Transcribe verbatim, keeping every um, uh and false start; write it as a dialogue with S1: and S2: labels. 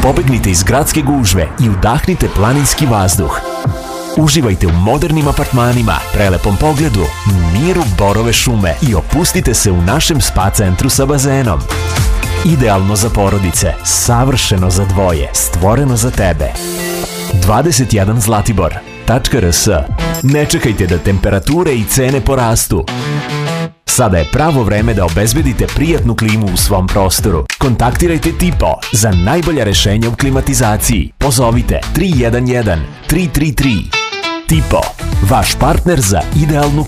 S1: Pobegnite iz gradske gužve i udahnite planinski vazduh. Uživajte u modernim apartmanima, prelepom pogledu, miru Borove šume i opustite se u našem spa centru sa bazenom. Idealno za porodice, savršeno za dvoje, stvoreno za tebe. dvadeset jedan Zlatibor tačka r s. Ne čekajte da temperature i cene porastu. Sada je pravo vreme da obezbedite prijatnu klimu u svom prostoru. Kontaktirajte Tipo za najbolja rešenja u klimatizaciji. Pozovite tri jedan jedan tri tri tri. Tipo, vaš partner za idealnu